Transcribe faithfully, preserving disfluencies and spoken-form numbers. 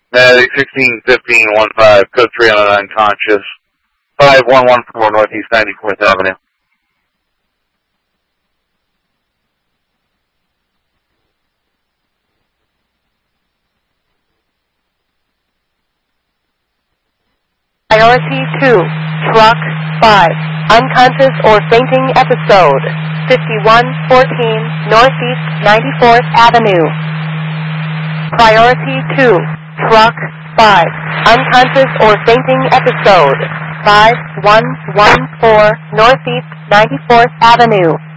Medic sixteen fifteen one five, code three on nine conscious, five one one four Northeast ninety-fourth Avenue. Priority two, truck five, unconscious or fainting episode, fifty-one fourteen Northeast ninety-fourth Avenue. Priority two, truck five, unconscious or fainting episode, five one one four Northeast ninety-fourth Avenue.